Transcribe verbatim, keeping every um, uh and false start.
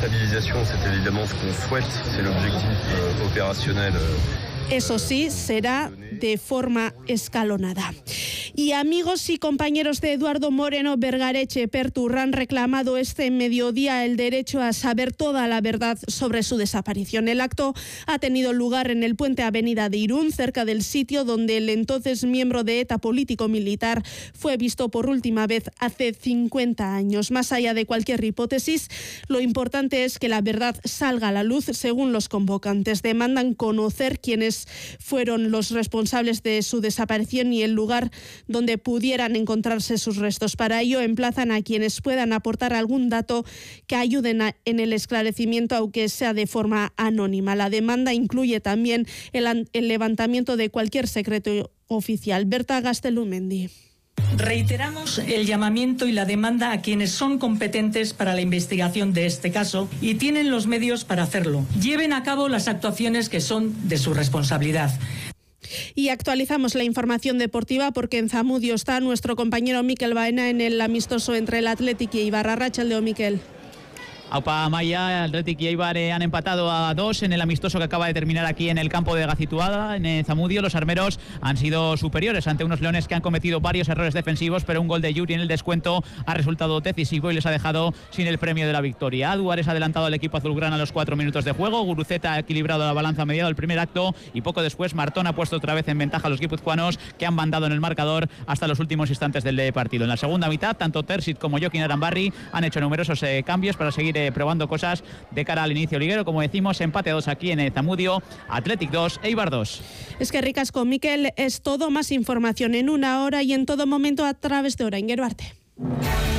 stabilisation, c'est évidemment ce qu'on souhaite, c'est l'objectif euh, opérationnel. Eso sí, será de forma escalonada. Y amigos y compañeros de Eduardo Moreno Bergareche Pertur han reclamado este mediodía el derecho a saber toda la verdad sobre su desaparición. El acto ha tenido lugar en el puente Avenida de Irún, cerca del sitio donde el entonces miembro de ETA político-militar fue visto por última vez hace cincuenta años. Más allá de cualquier hipótesis, lo importante es que la verdad salga a la luz, según los convocantes. Demandan conocer quiénes fueron los responsables de su desaparición y el lugar donde pudieran encontrarse sus restos. Para ello, emplazan a quienes puedan aportar algún dato que ayuden a, en el esclarecimiento, aunque sea de forma anónima. La demanda incluye también el, el levantamiento de cualquier secreto oficial. Berta Gaztelumendi. Reiteramos el llamamiento y la demanda a quienes son competentes para la investigación de este caso y tienen los medios para hacerlo. Lleven a cabo las actuaciones que son de su responsabilidad. Y actualizamos la información deportiva porque en Zamudio está nuestro compañero Mikel Baena en el amistoso entre el Athletic y Eibar. Arratsaldeon, Mikel. Aupa Maya, Athletic y Eibar han empatado a dos en el amistoso que acaba de terminar aquí en el campo de Gazituada, en Zamudio. Los armeros han sido superiores ante unos leones que han cometido varios errores defensivos, pero un gol de Yuri en el descuento ha resultado decisivo y les ha dejado sin el premio de la victoria. Aduares ha adelantado al equipo azulgrana a los cuatro minutos de juego. Guruceta ha equilibrado la balanza a mediado del primer acto y poco después Martón ha puesto otra vez en ventaja a los guipuzcoanos, que han mandado en el marcador hasta los últimos instantes del partido. En la segunda mitad, tanto Terzic como Jokin Arambarri han hecho numerosos eh, cambios para seguir Eh, probando cosas de cara al inicio liguero. Como decimos, empate a dos aquí en Zamudio, Athletic dos, Eibar dos. Es que ricasco, Mikel, es todo. Más información en una hora y en todo momento a través de Orain Geroarte.